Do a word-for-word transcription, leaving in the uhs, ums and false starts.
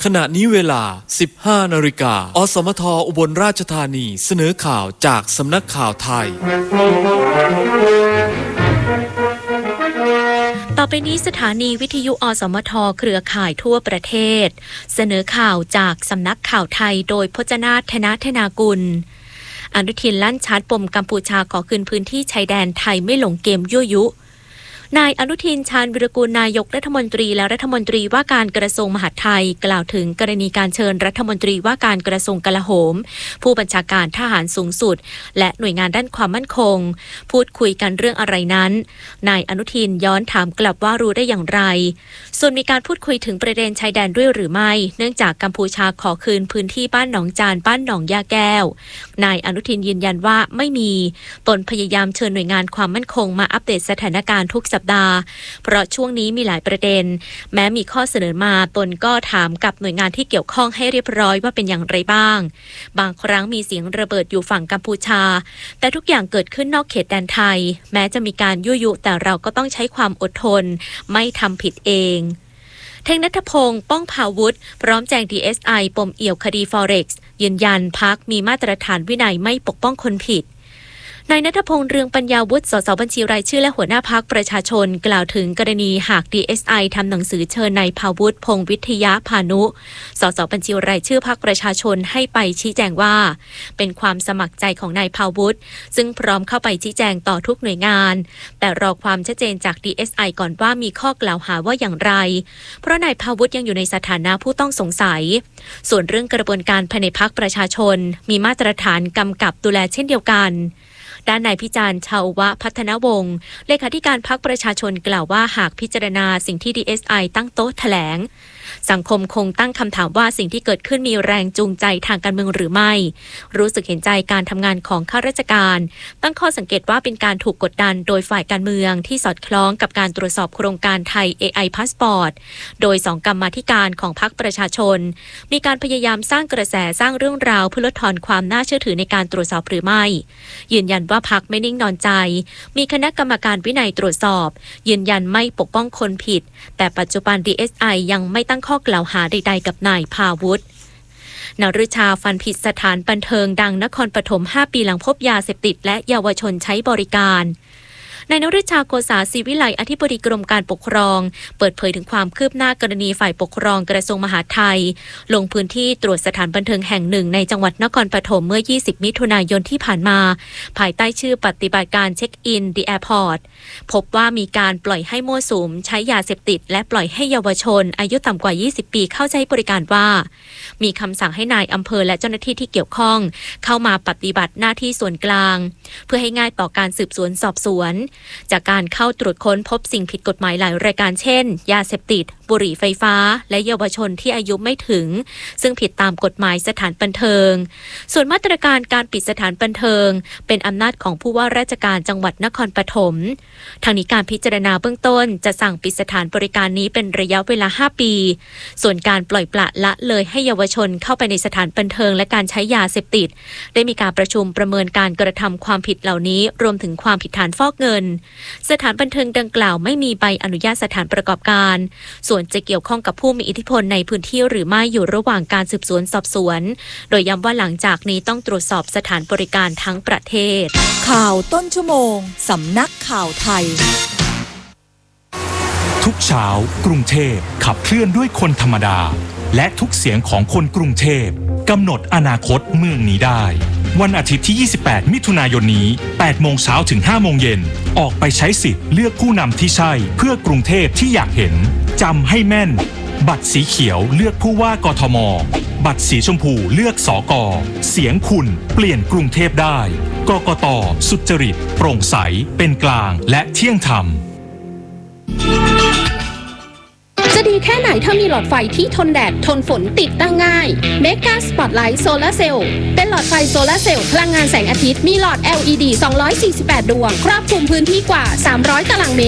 ขณะนี้เวลา สิบห้านาฬิกา อสมทอุบลราชธานีเสนอข่าวจากสำนักข่าวไทยต่อไปนี้สถานีวิทยุอสมทเครือข่ายทั่วประเทศเสนอข่าวจากสำนักข่าวไทยโดยพจนาถ ธนธนากุลอนุทินลั่นชัดปมกัมพูชาขอคืนพื้นที่ชายแดนไทยไม่หลงเกมยั่วยุนายอนุทินชาญวิรากูลนายกรัฐมนตรีและรัฐมนตรีว่าการกระทรวงมหาดไทยกล่าวถึงกรณีการเชิญรัฐมนตรีว่าการกระทรวงกลาโหมผู้บัญชาการทหารสูงสุดและหน่วยงานด้านความมั่นคงพูดคุยกันเรื่องอะไรนั้นนายอนุทินย้อนถามกลับว่ารู้ได้อย่างไรส่วนมีการพูดคุยถึงประเด็นชายแดนด้วยหรือไม่เนื่องจากกัมพูชาขอคืนพื้นที่บ้านหนองจานบ้านหนองยาแก้วนายอนุทินยืนยันว่าไม่มีตนพยายามเชิญหน่วยงานความมั่นคงมาอัปเดตสถานการณ์ทุกสัปดาห์เพราะช่วงนี้มีหลายประเด็นแม้มีข้อเสนอมาตนก็ถามกับหน่วยงานที่เกี่ยวข้องให้เรียบร้อยว่าเป็นอย่างไรบ้างบางครั้งมีเสียงระเบิดอยู่ฝั่งกัมพูชาแต่ทุกอย่างเกิดขึ้นนอกเขตแดนไทยแม้จะมีการยั่วยุแต่เราก็ต้องใช้ความอดทนไม่ทำผิดเองเทงณัฐพงศ์ป้องภาวุฒิพร้อมแจง ดี เอส ไอ ปมเอี่ยวคดี Forex ยืนยันพรรคมีมาตรฐานวินัยไม่ปกป้องคนผิดนายณัฐพงษ์เรืองปัญญาวุฒิสสบัญชีรายชื่อและหัวหน้าพรรคประชาชนกล่าวถึงกรณีหาก ดี เอส ไอ ทำหนังสือเชิญนายภาวุฒิพงษ์วิทยาพานุสสบัญชีรายชื่อพรรคประชาชนให้ไปชี้แจงว่าเป็นความสมัครใจของนายภาวุฒิซึ่งพร้อมเข้าไปชี้แจงต่อทุกหน่วยงานแต่รอความชัดเจนจาก ดี เอส ไอ ก่อนว่ามีข้อกล่าวหาว่าอย่างไรเพราะนายภาวุฒิยังอยู่ในสถานะผู้ต้องสงสัยส่วนเรื่องกระบวนการภายในพรรคประชาชนมีมาตรฐานกำกับดูแลเช่นเดียวกันด้านนายพิจารณ์ชาววะพัฒนวงศ์เลขาธิการพรรคประชาชนกล่าวว่าหากพิจารณาสิ่งที่ ดี เอส ไอ ตั้งโต๊ะแถลงสังคมคงตั้งคำถามว่าสิ่งที่เกิดขึ้นมีแรงจูงใจทางการเมืองหรือไม่รู้สึกเห็นใจการทำงานของข้าราชการตั้งข้อสังเกตว่าเป็นการถูกกดดันโดยฝ่ายการเมืองที่สอดคล้องกับการตรวจสอบโครงการไทย เอ ไอ Passport โดยสองกรรมาธิการของพรรคประชาชนมีการพยายามสร้างกระแสสร้างเรื่องราวเพื่อลดทอนความน่าเชื่อถือในการตรวจสอบหรือไม่ยืนยันว่าพรรคไม่นิ่งนอนใจมีคณะกรรมการวินัยตรวจสอบยืนยันไม่ปกป้องคนผิดแต่ปัจจุบัน ดี เอส ไอ ยังไม่ตั้งข้อกล่าวหาใดๆกับนายภาวุฒินฤชาฟันผิดสถานบันเทิงดังนครปฐมห้าปีหลังพบยาเสพติดและเยาวชนใช้บริการนายนฤชาโกษาศรีวิไลอธิบดีกรมการปกครองเปิดเผยถึงความคืบหน้ากรณีฝ่ายปกครองกระทรวงมหาดไทยลงพื้นที่ตรวจสถานบันเทิงแห่งหนึ่งในจังหวัดนครปฐมเมื่อยี่สิบมิถุนายนที่ผ่านมาภายใต้ชื่อปฏิบัติการเช็คอินดีแอร์พอร์ตพบว่ามีการปล่อยให้มั่วสุมใช้ยาเสพติดและปล่อยให้เยาวชนอายุต่ำกว่ายี่สิบปีเข้าใช้บริการว่ามีคำสั่งให้นายอำเภอและเจ้าหน้าที่ที่เกี่ยวข้องเข้ามาปฏิบัติหน้าที่ส่วนกลางเพื่อให้ง่ายต่อการสืบสวนสอบสวนจากการเข้าตรวจค้นพบสิ่งผิดกฎหมายหลายรายการเช่นยาเสพติดบุหรี่ไฟฟ้าและเยาวชนที่อายุไม่ถึงซึ่งผิดตามกฎหมายสถานบันเทิงส่วนมาตรการการปิดสถานบันเทิงเป็นอำนาจของผู้ว่าราชการจังหวัดนครปฐมทางนี้การพิจารณาเบื้องต้นจะสั่งปิดสถานบริการนี้เป็นระยะเวลาห้าปีส่วนการปล่อยปละละเลยให้เยาวชนเข้าไปในสถานบันเทิงและการใช้ยาเสพติดได้มีการประชุมประเมินการกระทำความผิดเหล่านี้รวมถึงความผิดฐานฟอกเงินสถานบันเทิงดังกล่าวไม่มีใบอนุญาตสถานประกอบการส่วนจะเกี่ยวข้องกับผู้มีอิทธิพลในพื้นที่หรือไม่อยู่ระหว่างการสืบสวนสอบสวนโดยย้ำว่าหลังจากนี้ต้องตรวจสอบสถานบริการทั้งประเทศข่าวต้นชั่วโมงสำนักข่าวไทยทุกเช้ากรุงเทพขับเคลื่อนด้วยคนธรรมดาและทุกเสียงของคนกรุงเทพกำหนดอนาคตเมืองนี้ได้วันอาทิตย์ที่ยี่สิบแปดมิถุนายนนี้แปดโมงเช้าถึงห้าโมงเย็นออกไปใช้สิทธิ์เลือกผู้นำที่ใช่เพื่อกรุงเทพที่อยากเห็นจำให้แม่นบัตรสีเขียวเลือกผู้ว่ากทมบัตรสีชมพูเลือกสกเสียงคุณเปลี่ยนกรุงเทพได้กกต.สุจริตโปร่งใสเป็นกลางและเที่ยงธรรมจะดีแค่ไหนถ้ามีหลอดไฟที่ทนแดดทนฝนติดตั้งง่าย Mega Spotlight Solar Cell เป็นหลอดไฟโซลาร์เซลล์พลังงานแสงอาทิตย์มีหลอด แอล อี ดี สองร้อยสี่สิบแปด ดวงครอบคลุมพื้นที่กว่าสามร้อยตารางเมตร